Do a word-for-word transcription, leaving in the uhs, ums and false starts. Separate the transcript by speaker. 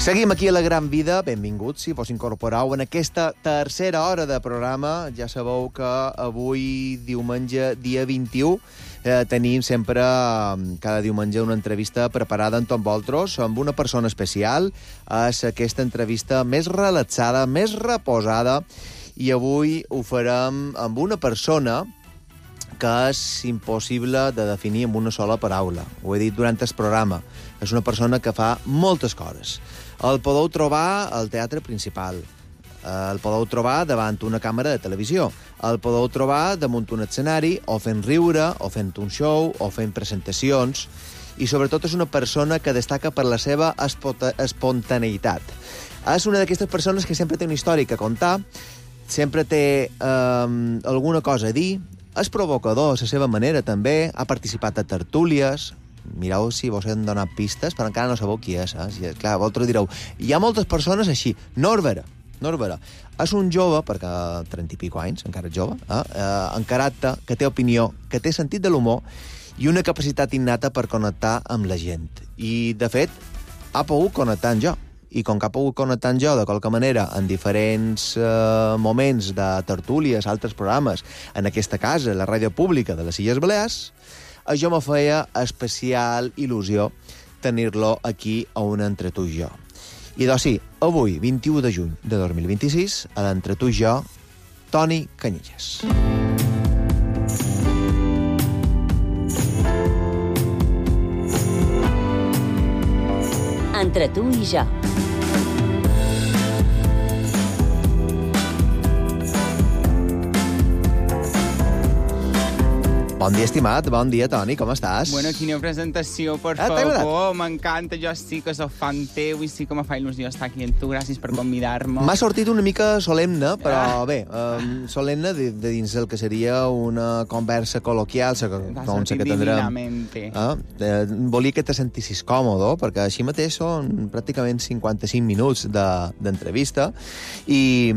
Speaker 1: Seguim aquí a La Gran Vida. Benvinguts, si vos incorporeu en aquesta tercera hora de programa. Ja sabeu que avui, diumenge, dia vint-i-u, eh, tenim sempre, cada diumenge, una entrevista preparada amb tots vosaltres, amb una persona especial. És aquesta entrevista més relaxada, més reposada, i avui ho farem amb una persona que és impossible de definir amb una sola paraula. Ho he dit durant el programa. És una persona que fa moltes coses. El podeu trobar al Teatre Principal. El podeu trobar davant una càmera de televisió. El podeu trobar damunt un escenari, o fent riure, o fent un show, o fent presentacions. I sobretot és una persona que destaca per la seva espontaneïtat. És una d'aquestes persones que sempre té una història a contar, sempre té eh, alguna cosa a dir, és provocador a la seva manera, també. Ha participat a tertúlies. Mireu si vos hem donat pistes, però encara no sabeu qui és. Eh? Si, clar, vosaltres direu, hi ha moltes persones així. Norbera, Norbera. És un jove, perquè trenta i pico anys, encara és jove, eh? Eh, en caràcter, que té opinió, que té sentit de l'humor i una capacitat innata per connectar amb la gent. I, de fet, ha pogut connectar amb jo. I com que ha pogut connectar amb jo de qualque manera en diferents eh, moments de tertúlies, altres programes, en aquesta casa, la ràdio pública de les Illes Balears, això me feia especial il·lusió tenir-lo aquí a un Entre tu i jo. I doncs sí, avui, vint-i-u de juny de dos mil vint-i-sis, a l'Entre tu i jo, Toni Canyelles.
Speaker 2: Entre tu i jo.
Speaker 1: Bon dia, estimat. Bon dia, Toni. Com estàs?
Speaker 3: Bueno, quina presentació, per
Speaker 1: Ah, t'ha
Speaker 3: favor. M'encanta. Jo sí que soc fan teu i sí que me fa il·lusió estar aquí amb tu. Gràcies per convidar-me.
Speaker 1: M'ha sortit una mica solemne, però
Speaker 3: Ah.
Speaker 1: bé, um, solemne de, de dins el que seria una conversa col·loquial, sa,
Speaker 3: Va
Speaker 1: com
Speaker 3: sortir
Speaker 1: sa que tindrem.
Speaker 3: divinamente.
Speaker 1: Ah, eh, volia que te sentissis còmode, perquè així mateix són pràcticament cinquanta-cinc minuts de- d'entrevista, i